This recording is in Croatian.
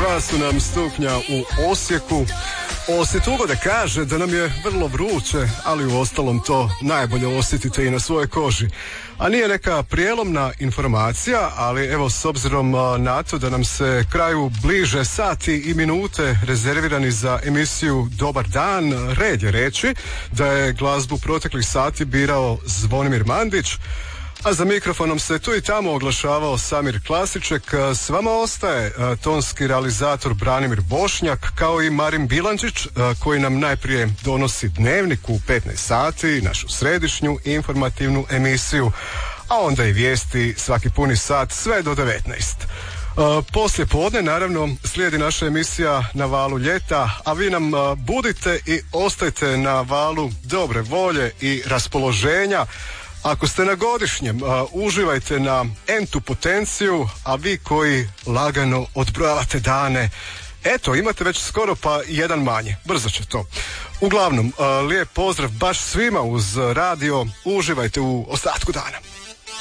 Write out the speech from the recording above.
2 su nam stupnja u Osijeku. Osjet ugode kaže da nam je vrlo vruće, ali u ostalom to najbolje osjetite i na svojoj koži. A nije neka prijelomna informacija, ali evo s obzirom na to da nam se kraju bliže sati i minute rezervirani za emisiju Dobar dan, red je reći da je glazbu proteklih sati birao Zvonimir Mandić, a za mikrofonom se tu i tamo oglašavao Samir Klasiček. S vama ostaje tonski realizator Branimir Bošnjak, kao i Marin Bilandžić, koji nam najprije donosi dnevnik u 15 sati, našu središnju informativnu emisiju, a onda i vijesti svaki puni sat sve do 19. Poslije podne naravno slijedi naša emisija Na valu ljeta, a vi nam budite i ostajte na valu dobre volje i raspoloženja. Ako ste na godišnjem, uživajte na entu potenciju, a vi koji lagano odbrojavate dane, eto, imate već skoro pa jedan manje. Brzo će to. Uglavnom, lijep pozdrav baš svima uz radio. Uživajte u ostatku dana.